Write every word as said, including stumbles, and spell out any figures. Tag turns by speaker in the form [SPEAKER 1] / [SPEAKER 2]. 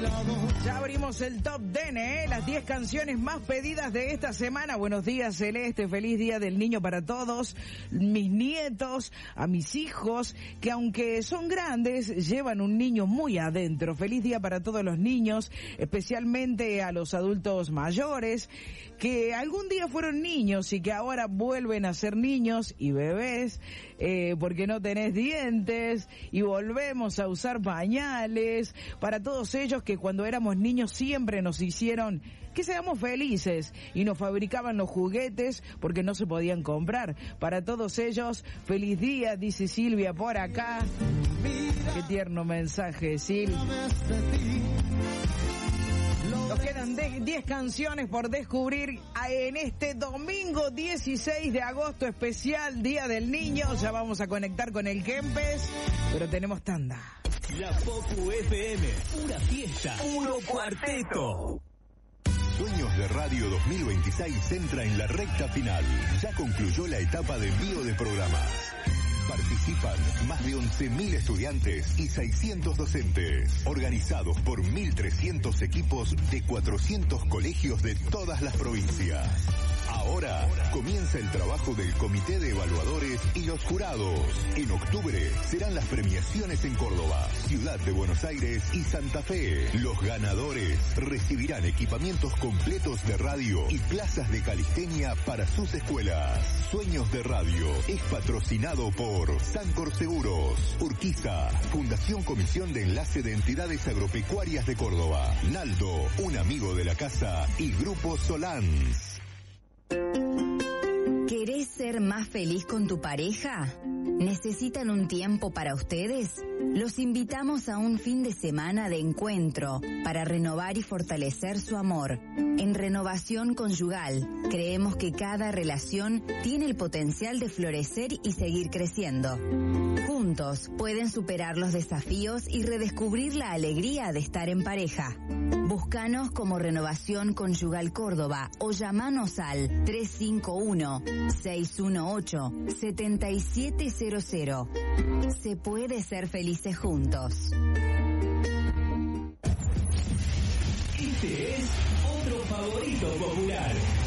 [SPEAKER 1] Ya abrimos el top diez, ¿eh? Las diez canciones más pedidas de esta semana. Buenos días, Celeste. Feliz Día del Niño para todos. Mis nietos, a mis hijos, que aunque son grandes, llevan un niño muy adentro. Feliz día para todos los niños, especialmente a los adultos mayores, que algún día fueron niños y que ahora vuelven a ser niños y bebés, eh, porque no tenés dientes y volvemos a usar pañales. Para todos ellos que cuando éramos niños siempre nos hicieron que seamos felices y nos fabricaban los juguetes porque no se podían comprar. Para todos ellos, feliz día, dice Silvia por acá. Qué tierno mensaje, Sil. Nos quedan diez canciones por descubrir en este domingo dieciséis de agosto, especial Día del Niño. Ya vamos a conectar con el Kempes, pero tenemos tanda.
[SPEAKER 2] La Popu F M, pura fiesta, puro cuarteto.
[SPEAKER 3] Sueños de Radio dos mil veintiséis entra en la recta final. Ya concluyó la etapa de envío de programas. Participan más de once mil estudiantes y seiscientos docentes, organizados por mil trescientos equipos de cuatrocientos colegios de todas las provincias. Ahora comienza el trabajo del Comité de Evaluadores y los jurados. En octubre serán las premiaciones en Córdoba, Ciudad de Buenos Aires y Santa Fe. Los ganadores recibirán equipamientos completos de radio y plazas de calistenia para sus escuelas. Sueños de Radio es patrocinado por Sancor Seguros, Urquiza, Fundación Comisión de Enlace de Entidades Agropecuarias de Córdoba, Naldo, un amigo de la casa y Grupo Solans.
[SPEAKER 4] ¿Querés ser más feliz con tu pareja? ¿Necesitan un tiempo para ustedes? Los invitamos a un fin de semana de encuentro para renovar y fortalecer su amor. En Renovación Conyugal, creemos que cada relación tiene el potencial de florecer y seguir creciendo. Juntos pueden superar los desafíos y redescubrir la alegría de estar en pareja. Búscanos como Renovación Conyugal Córdoba o llamanos al tres cinco uno, seis uno ocho, siete siete cero cero. Se puede ser felices juntos.
[SPEAKER 2] Este es otro favorito popular.